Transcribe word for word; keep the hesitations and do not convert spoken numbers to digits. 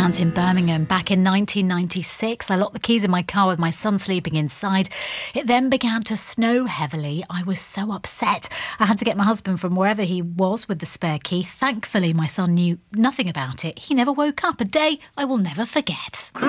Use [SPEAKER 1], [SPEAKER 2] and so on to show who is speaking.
[SPEAKER 1] aunt in Birmingham back in nineteen ninety-six. I locked the keys in my car with my son sleeping inside. It then began to snow heavily. I was so upset. I had to get my husband from wherever he was with the spare key. Thankfully, my son knew nothing about it. He never woke up, a day I will never forget.